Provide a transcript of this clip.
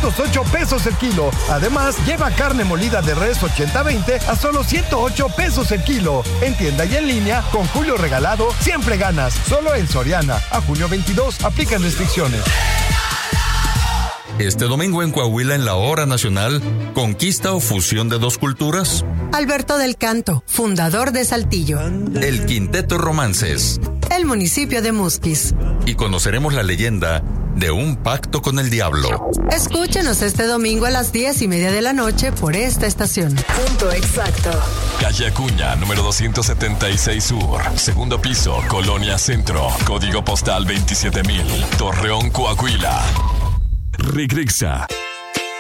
208 pesos el kilo. Además, lleva carne molida de res 80-20 a solo 108 pesos el kilo. En tienda y en línea, con Julio Regalado, siempre ganas. Solo en Soriana. A junio 22, aplican restricciones. Este domingo en Coahuila, en la Hora Nacional, ¿conquista o fusión de dos culturas? Alberto del Canto, fundador de Saltillo. El Quinteto Romances. El municipio de Musquis. Y conoceremos la leyenda de un pacto con el diablo. Escúchenos este domingo a las 10:30 de la noche por esta estación. Punto exacto. Calle Acuña, número 276 Sur. Segundo piso, Colonia Centro. Código postal 27000. Torreón, Coahuila. Ricrixa.